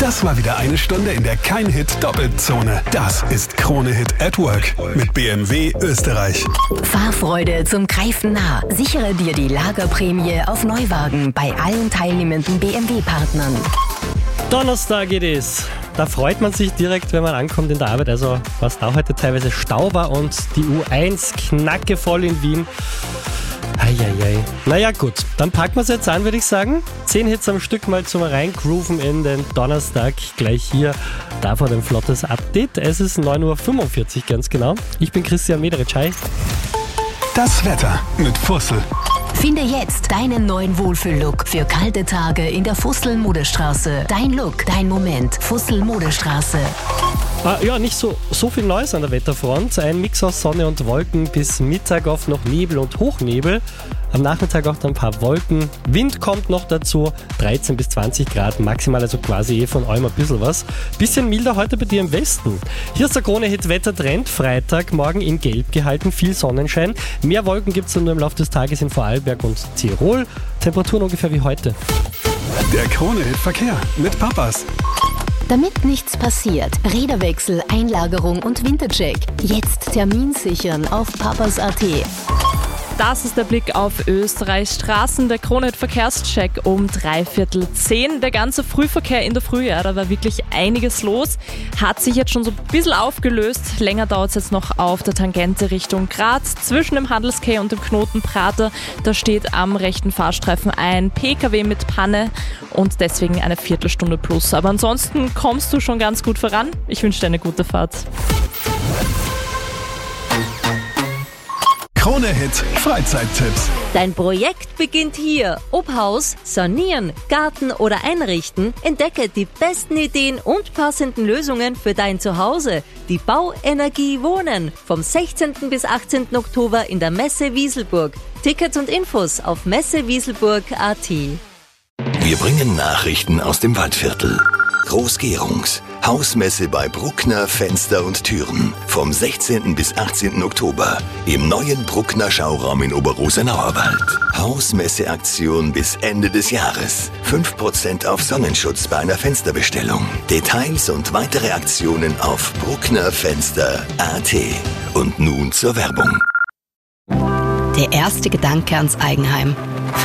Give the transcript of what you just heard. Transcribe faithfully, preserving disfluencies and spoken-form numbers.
Das war wieder eine Stunde, in der kein Hit doppelt Zone. Das ist Krone Hit at Work mit B M W Österreich. Fahrfreude zum Greifen nah. Sichere dir die Lagerprämie auf Neuwagen bei allen teilnehmenden B M W-Partnern. Donnerstag geht es. Da freut man sich direkt, wenn man ankommt in der Arbeit. Also was da heute teilweise Stau war und die U eins knackevoll in Wien. Eieiei. Naja gut, dann packen wir es jetzt an, würde ich sagen. Zehn Hits am Stück mal zum Reingrooven in den Donnerstag. Gleich hier, davor ein flottes Update. Es ist neun Uhr fünfundvierzig ganz genau. Ich bin Christian Mederitsch. Hi. Das Wetter mit Fussel. Finde jetzt deinen neuen Wohlfühl-Look für kalte Tage in der Fussel-Modestraße. Dein Look, dein Moment. Fussel-Modestraße. Ah, ja, nicht so, so viel Neues an der Wetterfront. Ein Mix aus Sonne und Wolken, bis Mittag oft noch Nebel und Hochnebel. Am Nachmittag auch ein paar Wolken. Wind kommt noch dazu, dreizehn bis zwanzig Grad maximal, also quasi eh von allem ein bisschen was. Bisschen milder heute bei dir im Westen. Hier ist der Krone-Hit Wettertrend. Freitag, morgen in Gelb gehalten, viel Sonnenschein. Mehr Wolken gibt es nur im Laufe des Tages in Vorarlberg und Tirol. Temperaturen ungefähr wie heute. Der Krone-Hit Verkehr mit Papas. Damit nichts passiert, Räderwechsel, Einlagerung und Wintercheck. Jetzt Termin sichern auf papas punkt at. Das ist der Blick auf Österreichs Straßen, der Krone-Hit Verkehrscheck um dreiviertel zehn. Der ganze Frühverkehr in der Früh, ja, da war wirklich einiges los. Hat sich jetzt schon so ein bisschen aufgelöst. Länger dauert es jetzt noch auf der Tangente Richtung Graz. Zwischen dem Handelsquai und dem Knoten Prater, da steht am rechten Fahrstreifen ein P K W mit Panne und deswegen eine Viertelstunde plus. Aber ansonsten kommst du schon ganz gut voran. Ich wünsche dir eine gute Fahrt. Krone-Hit Freizeittipps. Dein Projekt beginnt hier. Ob Haus, sanieren, Garten oder einrichten, entdecke die besten Ideen und passenden Lösungen für dein Zuhause. Die Bauenergie Wohnen. Vom sechzehnten bis achtzehnten Oktober in der Messe Wieselburg. Tickets und Infos auf messewieselburg punkt at. Wir bringen Nachrichten aus dem Waldviertel. Groß-Gerungs. Hausmesse bei Bruckner Fenster und Türen. Vom sechzehnten bis achtzehnten Oktober. Im neuen Bruckner Schauraum in Oberrosenauerwald. Hausmesseaktion bis Ende des Jahres. fünf Prozent auf Sonnenschutz bei einer Fensterbestellung. Details und weitere Aktionen auf brucknerfenster punkt at. Und nun zur Werbung. Der erste Gedanke ans Eigenheim.